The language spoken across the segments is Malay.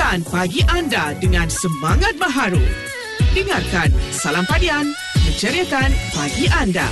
Mulakan pagi anda dengan semangat baharu. Dengarkan Salam Padian, menceriakan pagi anda.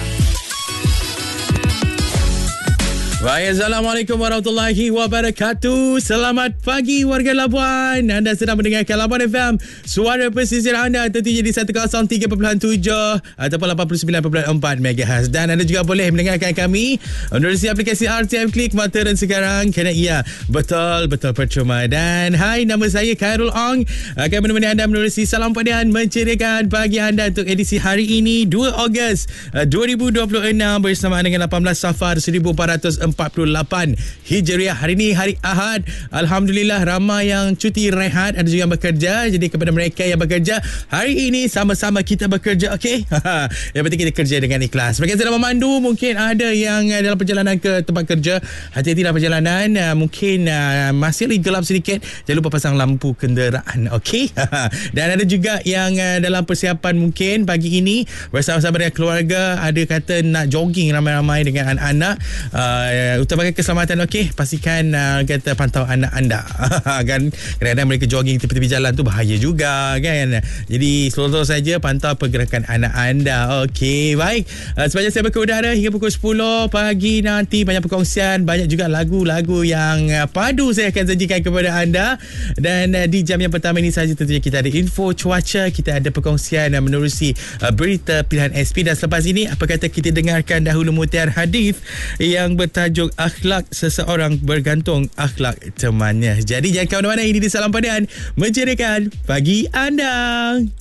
Baik, Assalamualaikum warahmatullahi wabarakatuh. Selamat pagi warga Labuan. Anda sedang mendengarkan Labuan FM. Suara pesisir anda tentunya di 103.7 ataupun 89.4 MHz. Dan anda juga boleh mendengarkan kami melalui aplikasi RTM Klik Mata dan Sekarang, kerana ia betul-betul percuma. Dan hai, nama saya Khairul Ong, akan menemani anda melalui Salam Padian, menceriakan pagi anda untuk edisi hari ini 2 Ogos 2026 bersama dengan 18 Safar 1448 Hijriah. Hari ini hari Ahad. Alhamdulillah ramai yang cuti rehat, ada juga yang bekerja. Jadi kepada mereka yang bekerja, hari ini sama-sama kita bekerja, okey? Yang penting kita kerja dengan ikhlas. Mereka sedang memandu, mungkin ada yang dalam perjalanan ke tempat kerja. Hati-hati dalam perjalanan, mungkin masih lagi gelap sedikit. Jangan lupa pasang lampu kenderaan, okey? Dan ada juga yang dalam persiapan mungkin pagi ini bersama-sama dengan keluarga, ada kata nak jogging ramai-ramai dengan anak-anak. Utamakan keselamatan, okey? Pastikan kata pantau anak anda. Kan kadang-kadang mereka jogging tepi-tepi jalan tu bahaya juga, kan? Jadi slow-slow saja, pantau pergerakan anak anda. Okey, baik. Sepanjang saya berkeudara hingga pukul 10 pagi nanti, banyak perkongsian, banyak juga lagu-lagu yang padu saya akan sajikan kepada anda. Dan di jam yang pertama ini saja tentunya kita ada info cuaca, kita ada perkongsian menerusi berita pilihan SP. Dan selepas ini, apa kata kita dengarkan dahulu mutiara hadis yang bertajuk akhlak seseorang bergantung akhlak temannya. Jadi jangan ke mana-mana, ini di Salam Padian, menceriakan pagi anda.